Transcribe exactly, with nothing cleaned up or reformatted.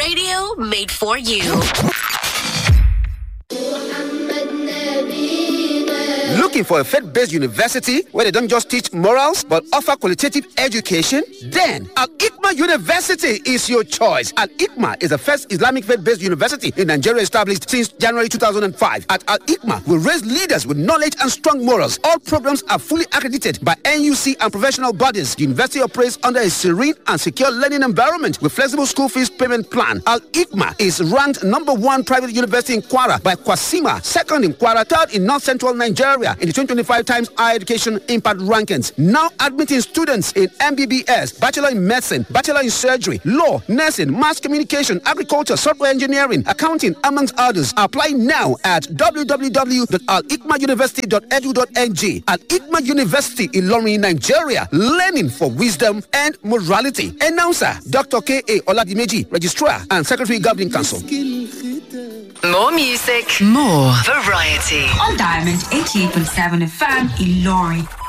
Radio made for you. Looking for a faith-based university where they don't just teach morals but offer qualitative education? Then Al-Hikmah University is your choice. Al-Hikmah is the first Islamic faith-based university in Nigeria established since January two thousand five. At Al-Hikmah, we raise leaders with knowledge and strong morals. All programs are fully accredited by N U C and professional bodies. The university operates under a serene and secure learning environment with flexible school fees payment plan. Al-Hikmah is ranked number one private university in Kwara by Kwasima, second in Kwara, third in North Central Nigeria in the twenty twenty-five Times Higher Education Impact Rankings. Now admitting students in M B B S, Bachelor in Medicine, Bachelor in Surgery, Law, Nursing, Mass Communication, Agriculture, Software Engineering, Accounting, amongst others. Apply now at w w w dot al hikmah university dot e d u dot n g. Al-Hikmah University, Ilorin, Nigeria. Learning for wisdom and morality. Announcer, Doctor K A Oladimeji, Registrar and Secretary Governing Council. More music, more variety. On Diamond eighty-eight point seven F M, Ilorin.